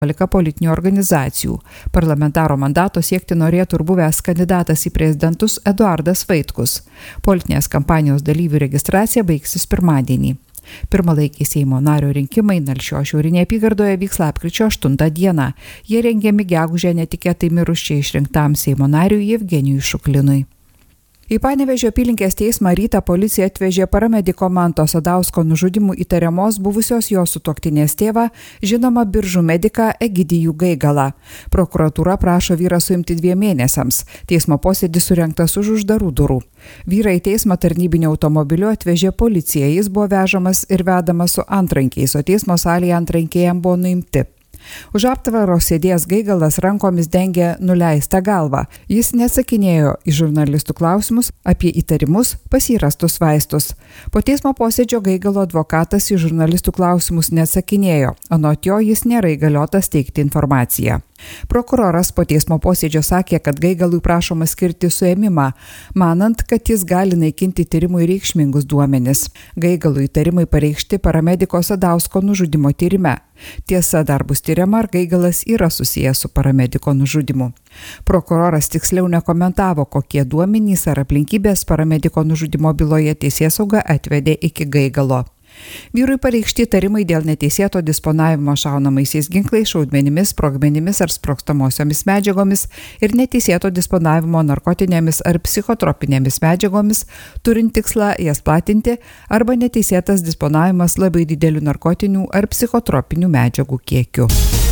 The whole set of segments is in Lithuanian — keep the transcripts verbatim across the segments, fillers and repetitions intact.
politinių organizacijų. Parlamentaro mandato siekti norėtų ir buvęs kandidatas į prezidentus Eduardas Vaitkus. Politinės kampanijos dalyvių registracija baigsis pirmadienį. Pirmalaikiai Seimo nario rinkimai Nalšios šiaurinėje apygardoje vyks lapkričio aštuntą dieną. Jie rengiami gegužę netikėtai mirus čia išrinktam Seimo nariui Jevgenijui Šuklinui. Į Panevėžio apylinkės teismą rytą policija atvežė paramediko Manto Sadausko nužudimų įtariamos buvusios jo sutuoktinės tėvą, žinoma Biržų mediką Egidijų Gaigalą. Prokuratūra prašo vyrą suimti dviem mėnesiams. Teismo posėdis surengtas už uždarų durų. Vyrą į teismą tarnybinio automobiliu atvežė policija. Jis buvo vežamas ir vedamas su antrankiais, o teismo salėje antrankiai buvo nuimti. Už aptvaros sėdėjęs Gaigalas rankomis dengė nuleistą galvą. Jis neatsakinėjo į žurnalistų klausimus apie įtarimus pasirastus vaistus. Po teismo posėdžio Gaigalo advokatas į žurnalistų klausimus neatsakinėjo, anot jo jis nėra įgaliotas teikti informaciją. Prokuroras po teismo posėdžio sakė, kad Gaigalui prašoma skirti suėmimą, manant, kad jis gali naikinti tyrimui reikšmingus duomenis. Gaigalui įtarimai pareikšti paramediko Sadausko nužudimo tyrime. Tiesa, dar bus tyriama, ar Gaigalas yra susijęs su paramediko nužudimu. Prokuroras tiksliau nekomentavo, kokie duomenys ar aplinkybės paramediko nužudimo byloje teisėsauga atvedė iki Gaigalo. Vyrui pareikšti įtarimai dėl neteisėto disponavimo šaunamaisiais ginklais, šaudmenimis, sprogmenimis ar sprogstamosiomis medžiagomis ir neteisėto disponavimo narkotinėmis ar psichotropinėmis medžiagomis, turint tikslą jas platinti, arba neteisėtas disponavimas labai didelių narkotinių ar psichotropinių medžiagų kiekiu.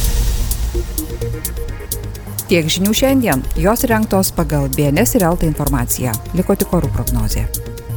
Tiek žinių šiandien, jos rengtos pagal B N S ir Elta informaciją. Liko tik orų prognozė.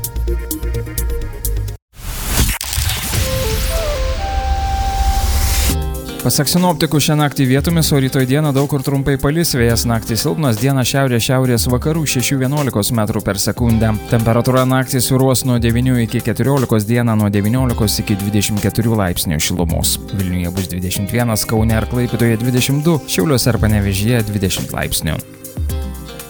Pasak sinoptikų, šią naktį vietomis, o rytoj dieną daug kur trumpai palis, vėjas naktį silpnas, dieną šiaurės šiaurės vakarų šešių vienuolikos metrų per sekundę. Temperatūra naktį svyruos nuo devynių iki keturiolikos, dieną nuo devyniolikos iki dvidešimt keturių laipsnių šilumos. Vilniuje bus dvidešimt vienas, Kaune ir Klaipėdoje dvidešimt du, Šiauliuose ir Panevėžyje dvidešimt laipsnių.